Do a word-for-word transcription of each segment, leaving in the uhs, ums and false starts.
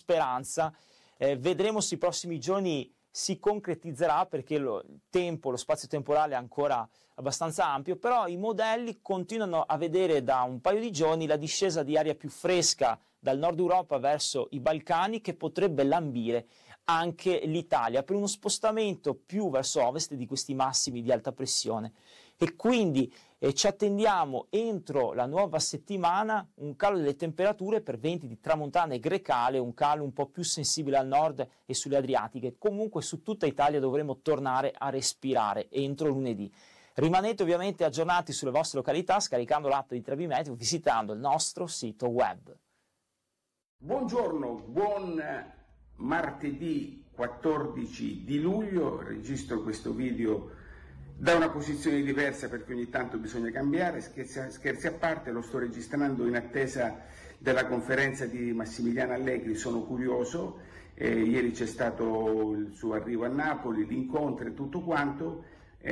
speranza. Eh, vedremo se i prossimi giorni si concretizzerà, perché lo, il tempo, lo spazio temporale è ancora abbastanza ampio, però i modelli continuano a vedere da un paio di giorni la discesa di aria più fresca dal nord Europa verso i Balcani, che potrebbe lambire anche l'Italia per uno spostamento più verso ovest di questi massimi di alta pressione, e quindi eh, ci attendiamo entro la nuova settimana un calo delle temperature per venti di tramontana e grecale, un calo un po' più sensibile al nord e sulle Adriatiche. Comunque su tutta Italia dovremo tornare a respirare entro lunedì. Rimanete ovviamente aggiornati sulle vostre località scaricando l'app di Trebi Meteo, visitando il nostro sito web. Buongiorno, buon martedì quattordici di luglio. Registro questo video da una posizione diversa perché ogni tanto bisogna cambiare. Scherzi, scherzi a parte, lo sto registrando in attesa della conferenza di Massimiliano Allegri. Sono curioso, eh, ieri c'è stato il suo arrivo a Napoli, l'incontro e tutto quanto,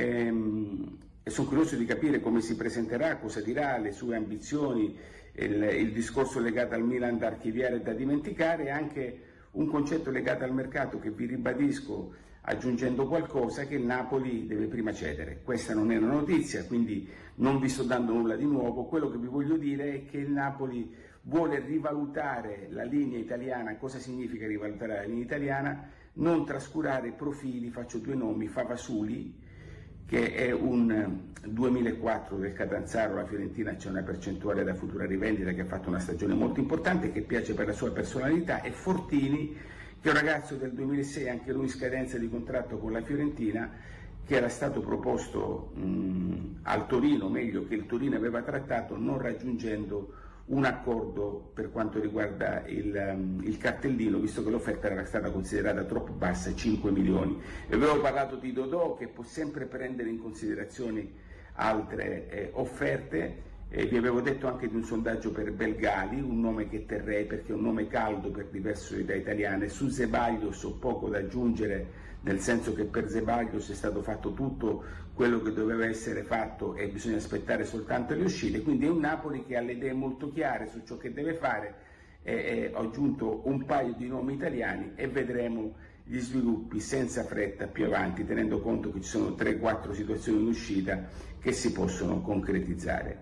ehm, e sono curioso di capire come si presenterà, cosa dirà, le sue ambizioni, il, il discorso legato al Milan da archiviare e da dimenticare, e anche un concetto legato al mercato che vi ribadisco, aggiungendo qualcosa, che il Napoli deve prima cedere. Questa non è una notizia, quindi non vi sto dando nulla di nuovo. Quello che vi voglio dire è che il Napoli vuole rivalutare la linea italiana. Cosa significa rivalutare la linea italiana? Non trascurare profili, faccio due nomi, Favasuli, che è un duemilaquattro del Catanzaro, la Fiorentina c'è una percentuale da futura rivendita, che ha fatto una stagione molto importante, che piace per la sua personalità, e Fortini, che è un ragazzo del duemilasei, anche lui in scadenza di contratto con la Fiorentina, che era stato proposto mh, al Torino, meglio che il Torino aveva trattato, non raggiungendo un accordo per quanto riguarda il, um, il cartellino, visto che l'offerta era stata considerata troppo bassa, cinque milioni. E avevo parlato di Dodò, che può sempre prendere in considerazione altre eh, offerte. E vi avevo detto anche di un sondaggio per Belgali, un nome che terrei perché è un nome caldo per diversità italiane. Su Zeballos ho poco da aggiungere, nel senso che per Zeballos è stato fatto tutto quello che doveva essere fatto e bisogna aspettare soltanto le uscite, quindi è un Napoli che ha le idee molto chiare su ciò che deve fare. E, e ho aggiunto un paio di nomi italiani e vedremo gli sviluppi senza fretta più avanti, tenendo conto che ci sono tre quattro situazioni in uscita che si possono concretizzare.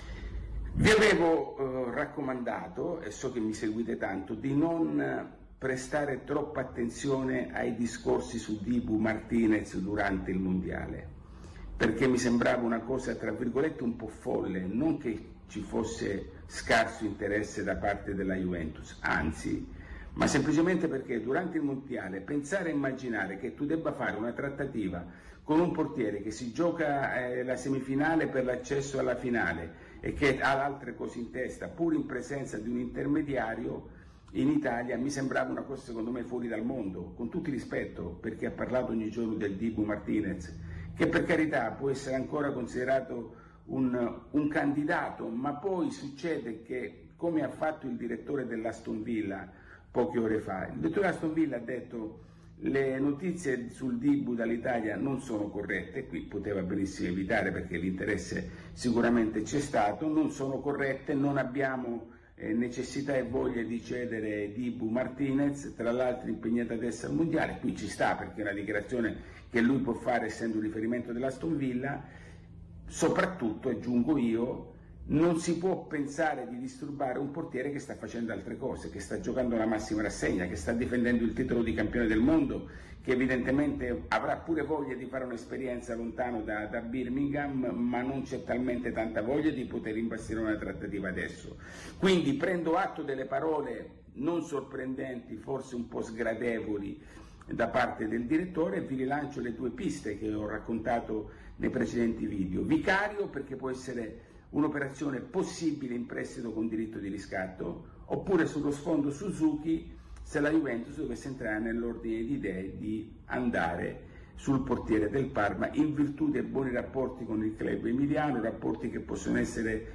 Vi avevo eh, raccomandato, e so che mi seguite tanto, di non prestare troppa attenzione ai discorsi su Dibu Martinez durante il Mondiale, perché mi sembrava una cosa tra virgolette un po' folle, non che ci fosse scarso interesse da parte della Juventus, anzi, ma semplicemente perché durante il Mondiale pensare e immaginare che tu debba fare una trattativa con un portiere che si gioca eh, la semifinale per l'accesso alla finale e che ha altre cose in testa, pur in presenza di un intermediario, in Italia mi sembrava una cosa secondo me fuori dal mondo, con tutto il rispetto per chi ha parlato ogni giorno del Dibu Martinez, che per carità può essere ancora considerato un, un candidato, ma poi succede che, come ha fatto il direttore dell'Aston Villa poche ore fa, il direttore dell'Aston Villa ha detto: le notizie sul Dibu dall'Italia non sono corrette, qui poteva benissimo evitare perché l'interesse sicuramente c'è stato, non sono corrette, non abbiamo eh, necessità e voglia di cedere Dibu Martinez, tra l'altro impegnato adesso al Mondiale. Qui ci sta perché è una dichiarazione che lui può fare essendo un riferimento dell'Aston Villa. Soprattutto, aggiungo io, non si può pensare di disturbare un portiere che sta facendo altre cose, che sta giocando la massima rassegna, che sta difendendo il titolo di campione del mondo, che evidentemente avrà pure voglia di fare un'esperienza lontano da, da Birmingham, ma non c'è talmente tanta voglia di poter imbastire una trattativa adesso. Quindi prendo atto delle parole non sorprendenti, forse un po' sgradevoli da parte del direttore, e vi rilancio le due piste che ho raccontato nei precedenti video. Vicario, perché può essere un'operazione possibile in prestito con diritto di riscatto, oppure sullo sfondo Suzuki se la Juventus dovesse entrare nell'ordine di idee di andare sul portiere del Parma in virtù dei buoni rapporti con il club emiliano, rapporti che possono essere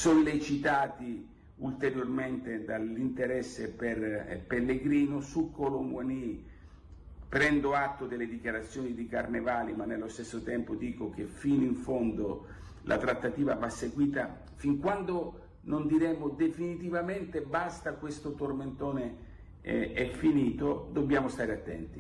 sollecitati ulteriormente dall'interesse per Pellegrino. Su Colomboani prendo atto delle dichiarazioni di Carnevali, ma nello stesso tempo dico che fino in fondo la trattativa va seguita fin quando non diremo definitivamente basta questo tormentone è finito, dobbiamo stare attenti.